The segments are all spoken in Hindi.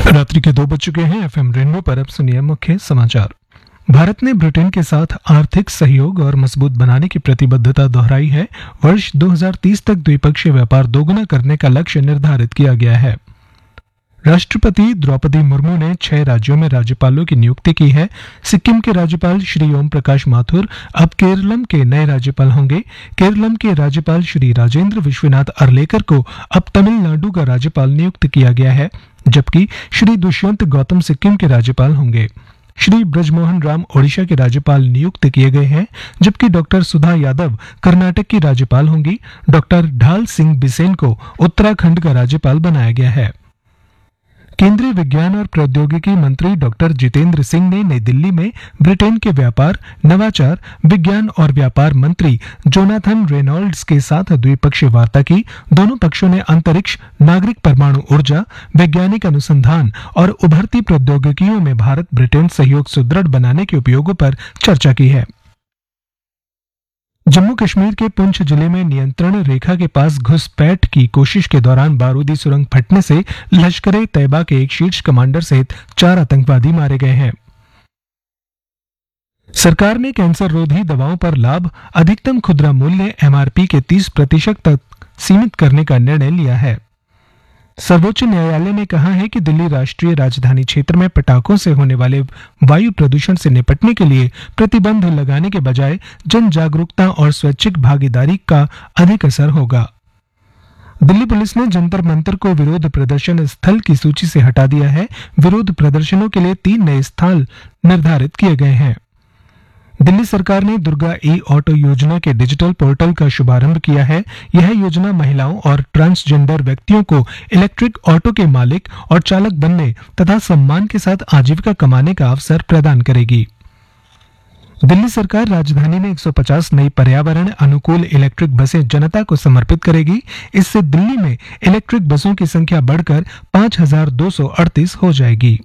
रात्रि के 2 बज चुके हैं। एफएम रेनबो पर अब सुनिए मुख्य समाचार। भारत ने ब्रिटेन के साथ आर्थिक सहयोग और मजबूत बनाने की प्रतिबद्धता दोहराई है। वर्ष 2030 तक द्विपक्षीय व्यापार दोगुना करने का लक्ष्य निर्धारित किया गया है। राष्ट्रपति द्रौपदी मुर्मू ने 6 राज्यों में राज्यपालों की नियुक्ति की है। सिक्किम के राज्यपाल श्री ओम प्रकाश माथुर अब केरलम के नए राज्यपाल होंगे। केरलम के राज्यपाल श्री राजेंद्र विश्वनाथ अर्लेकर को अब तमिलनाडु का राज्यपाल नियुक्त किया गया है, जबकि श्री दुष्यंत गौतम सिक्किम के राज्यपाल होंगे। श्री ब्रजमोहन राम ओडिशा के राज्यपाल नियुक्त किए गए हैं, जबकि डॉक्टर सुधा यादव कर्नाटक की राज्यपाल होंगी। डॉक्टर ढाल सिंह बिसेन को उत्तराखंड का राज्यपाल बनाया गया है। केंद्रीय विज्ञान और प्रौद्योगिकी मंत्री डॉक्टर जितेंद्र सिंह ने नई दिल्ली में ब्रिटेन के व्यापार, नवाचार, विज्ञान और व्यापार मंत्री जोनाथन रेनॉल्ड्स के साथ द्विपक्षीय वार्ता की। दोनों पक्षों ने अंतरिक्ष, नागरिक परमाणु ऊर्जा, वैज्ञानिक अनुसंधान और उभरती प्रौद्योगिकियों में भारत ब्रिटेन सहयोग सुदृढ़ बनाने के उपयोगों पर चर्चा की है। जम्मू कश्मीर के पुंछ जिले में नियंत्रण रेखा के पास घुसपैठ की कोशिश के दौरान बारूदी सुरंग फटने से लश्कर-ए-तैयबा के एक शीर्ष कमांडर सहित 4 आतंकवादी मारे गए हैं। सरकार ने कैंसर रोधी दवाओं पर लाभ अधिकतम खुदरा मूल्य एमआरपी के 30% तक सीमित करने का निर्णय लिया है। सर्वोच्च न्यायालय ने कहा है कि दिल्ली राष्ट्रीय राजधानी क्षेत्र में पटाखों से होने वाले वायु प्रदूषण से निपटने के लिए प्रतिबंध लगाने के बजाय जन जागरूकता और स्वैच्छिक भागीदारी का अधिक असर होगा। दिल्ली पुलिस ने जंतर मंतर को विरोध प्रदर्शन स्थल की सूची से हटा दिया है। विरोध प्रदर्शनों के लिए 3 नए स्थल निर्धारित किए गए हैं। दिल्ली सरकार ने दुर्गा ई ऑटो योजना के डिजिटल पोर्टल का शुभारंभ किया है। यह योजना महिलाओं और ट्रांसजेंडर व्यक्तियों को इलेक्ट्रिक ऑटो के मालिक और चालक बनने तथा सम्मान के साथ आजीविका कमाने का अवसर प्रदान करेगी। दिल्ली सरकार राजधानी में 150 नई पर्यावरण अनुकूल इलेक्ट्रिक बसें जनता को समर्पित करेगी। इससे दिल्ली में इलेक्ट्रिक बसों की संख्या बढ़कर 5238 हो जाएगी।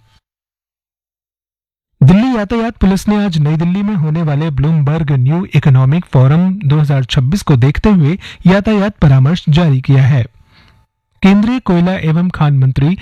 दिल्ली यातायात पुलिस ने आज नई दिल्ली में होने वाले ब्लूमबर्ग न्यू इकोनॉमिक फोरम 2026 को देखते हुए यातायात परामर्श जारी किया है। केंद्रीय कोयला एवं खान मंत्री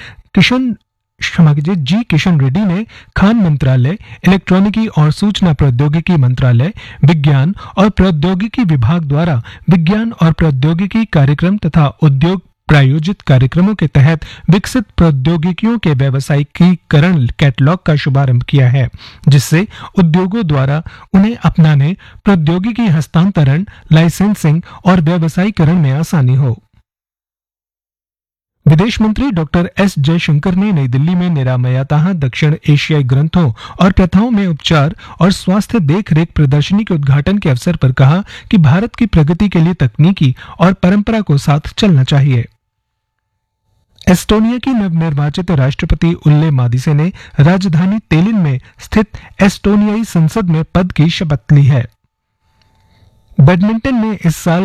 जी किशन रेड्डी ने खान मंत्रालय, इलेक्ट्रॉनिकी और सूचना प्रौद्योगिकी मंत्रालय, विज्ञान और प्रौद्योगिकी विभाग द्वारा विज्ञान और प्रौद्योगिकी कार्यक्रम तथा उद्योग प्रायोजित कार्यक्रमों के तहत विकसित प्रौद्योगिकियों के व्यावसायिकीकरण कैटलॉग का शुभारंभ किया है, जिससे उद्योगों द्वारा उन्हें अपनाने, प्रौद्योगिकी हस्तांतरण, लाइसेंसिंग और व्यावसायीकरण में आसानी हो। विदेश मंत्री डॉक्टर एस जयशंकर ने नई दिल्ली में निरामयतः दक्षिण एशियाई ग्रंथों और प्रथाओं में उपचार और स्वास्थ्य देखरेख प्रदर्शनी के उद्घाटन के अवसर पर कहा कि भारत की प्रगति के लिए तकनीकी और परंपरा को साथ चलना चाहिए। एस्टोनिया की नवनिर्वाचित राष्ट्रपति उल्ले मादिसे ने राजधानी तेलिन में स्थित एस्टोनियाई संसद में पद की शपथ ली है। बैडमिंटन में इस साल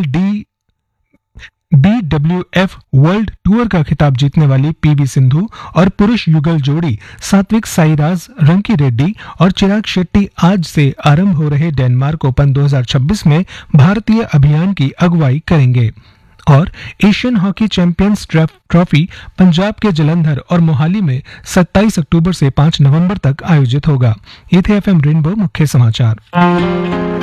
BWF वर्ल्ड टूर का खिताब जीतने वाली पीवी सिंधु और पुरुष युगल जोड़ी सात्विक साईराज रंकीरेड्डी और चिराग शेट्टी आज से आरंभ हो रहे डेनमार्क ओपन 2026 में भारतीय अभियान की अगुवाई करेंगे। और Asian hockey champions trophy Punjab के जलंधर और मोहाली में 27 अक्टूबर से 5 नवंबर तक आयोजित होगा। ये थे एफएम रेनबो मुख्य समाचार।